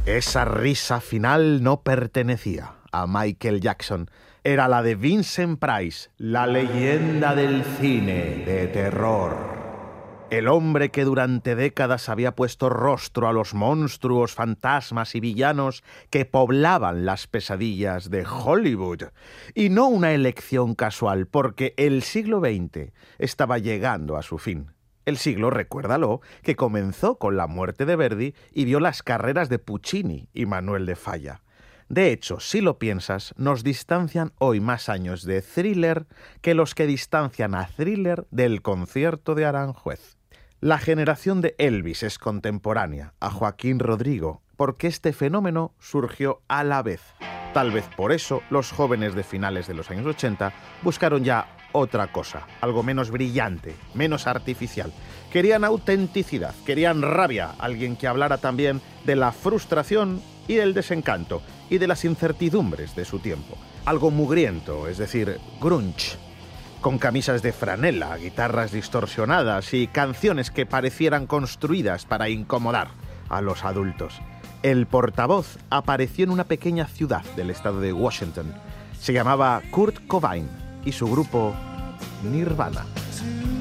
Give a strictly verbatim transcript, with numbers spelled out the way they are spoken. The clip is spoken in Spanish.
Esa risa final no pertenecía a Michael Jackson. Era la de Vincent Price, la leyenda del cine de terror. El hombre que durante décadas había puesto rostro a los monstruos, fantasmas y villanos que poblaban las pesadillas de Hollywood. Y no una elección casual, porque el siglo veinte estaba llegando a su fin. El siglo, recuérdalo, que comenzó con la muerte de Verdi y vio las carreras de Puccini y Manuel de Falla. De hecho, si lo piensas, nos distancian hoy más años de Thriller que los que distancian a Thriller del concierto de Aranjuez. La generación de Elvis es contemporánea a Joaquín Rodrigo, porque este fenómeno surgió a la vez. Tal vez por eso los jóvenes de finales de los años ochenta buscaron ya otra cosa, algo menos brillante, menos artificial. Querían autenticidad, querían rabia, alguien que hablara también de la frustración y del desencanto y de las incertidumbres de su tiempo. Algo mugriento, es decir, grunge, con camisas de franela, guitarras distorsionadas y canciones que parecieran construidas para incomodar a los adultos. El portavoz apareció en una pequeña ciudad del estado de Washington. Se llamaba Kurt Cobain y su grupo Nirvana.